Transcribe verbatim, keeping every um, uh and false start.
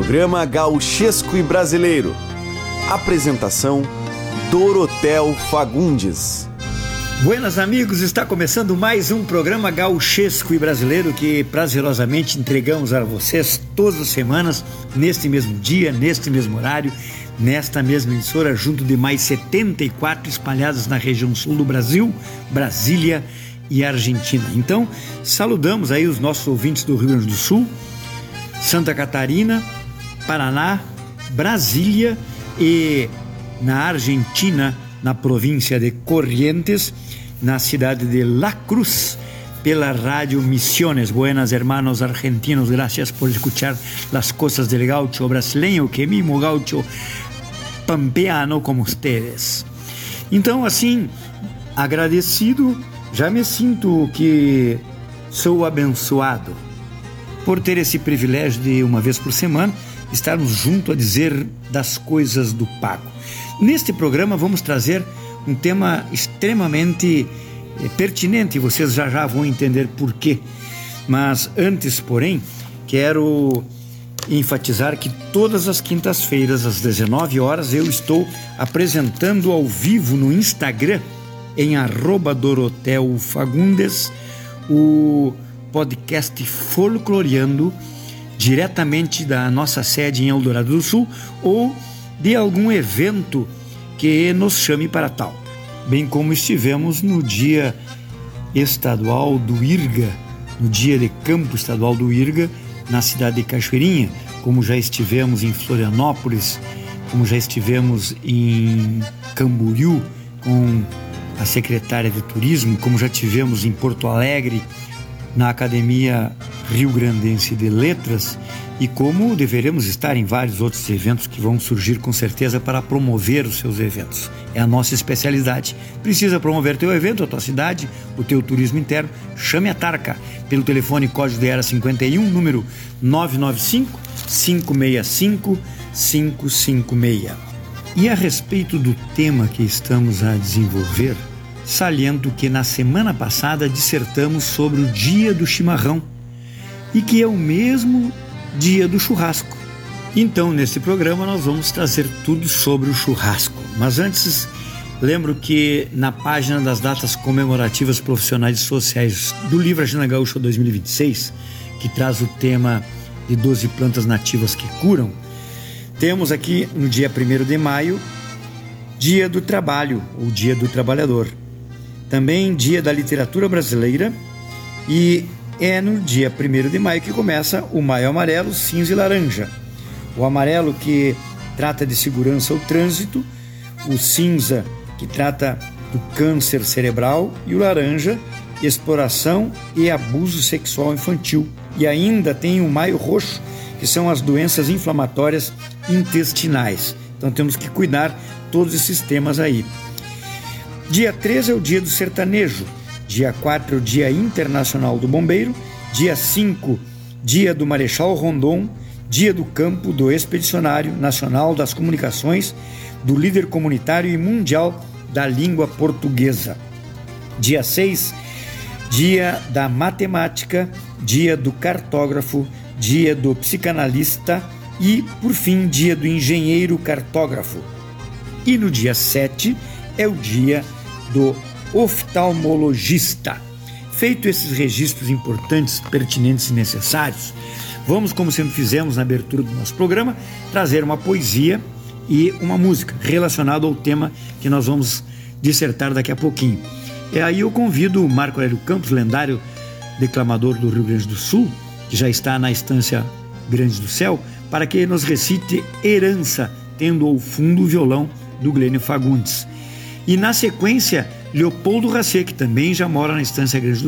Programa Gauchesco e Brasileiro. Apresentação: Dorotel Fagundes. Buenas amigos, está começando mais um programa gauchesco e brasileiro que prazerosamente entregamos a vocês todas as semanas, neste mesmo dia, neste mesmo horário, nesta mesma emissora, junto de mais setenta e quatro espalhadas na região sul do Brasil, Brasília e Argentina. Então, saludamos aí os nossos ouvintes do Rio Grande do Sul, Santa Catarina, Paraná, Brasília e na Argentina, na província de Corrientes, na cidade de La Cruz, pela Rádio Misiones. Buenas hermanos argentinos, gracias por escuchar las cosas del gaucho brasileño, que mismo gaucho pampeano como ustedes. Então, assim, agradecido, já me sinto que sou abençoado por ter esse privilégio de, uma vez por semana, estarmos juntos a dizer das coisas do pago. Neste programa vamos trazer um tema extremamente eh, pertinente, e vocês já já vão entender por quê. Mas antes, porém, quero enfatizar que todas as quintas-feiras, às dezenove horas, eu estou apresentando ao vivo no Instagram, em arroba Dorotel Fagundes, o podcast Folcloreando, diretamente da nossa sede em Eldorado do Sul, ou de algum evento que nos chame para tal, bem como estivemos no dia estadual do IRGA, no dia de campo estadual do IRGA, na cidade de Cachoeirinha, como já estivemos em Florianópolis, como já estivemos em Camboriú com a secretária de Turismo, como já tivemos em Porto Alegre, na Academia Rio Grandense de Letras, e como deveremos estar em vários outros eventos que vão surgir com certeza para promover os seus eventos. É a nossa especialidade. Precisa promover teu evento, a tua cidade, o teu turismo interno? Chame a Tarca pelo telefone código de era cinquenta e um, número nove nove cinco, cinco seis cinco, cinco cinco seis. E a respeito do tema que estamos a desenvolver, saliento que na semana passada dissertamos sobre o dia do chimarrão e que é o mesmo dia do churrasco. Então, nesse programa nós vamos trazer tudo sobre o churrasco. Mas antes, lembro que na página das datas comemorativas profissionais e sociais do livro Agenda Gaúcha dois mil e vinte e seis, que traz o tema de doze plantas nativas que curam, temos aqui no dia primeiro de maio, Dia do Trabalho, ou Dia do Trabalhador. Também Dia da Literatura Brasileira, e é no dia primeiro de maio que começa o Maio Amarelo, Cinza e Laranja. O amarelo, que trata de segurança ao trânsito, o cinza, que trata do câncer cerebral, e o laranja, exploração e abuso sexual infantil. E ainda tem o Maio Roxo, que são as doenças inflamatórias intestinais. Então temos que cuidar todos esses temas aí. Dia treze é o Dia do Sertanejo. Dia quatro é o Dia Internacional do Bombeiro. Dia cinco, Dia do Marechal Rondon. Dia do Campo, do Expedicionário Nacional das Comunicações, do Líder Comunitário e Mundial da Língua Portuguesa. Dia seis, Dia da Matemática. Dia do Cartógrafo. Dia do Psicanalista. E, por fim, Dia do Engenheiro Cartógrafo. E no dia sete é o Dia do Oftalmologista. Feito esses registros importantes, pertinentes e necessários, vamos, como sempre fizemos na abertura do nosso programa, trazer uma poesia e uma música relacionada ao tema que nós vamos dissertar daqui a pouquinho. E aí eu convido o Marco Aurélio Campos, lendário declamador do Rio Grande do Sul, que já está na Estância Grande do Céu, para que nos recite Herança, tendo ao fundo o violão do Glênio Fagundes. E na sequência, Leopoldo Racê, que também já mora na Estância Grande do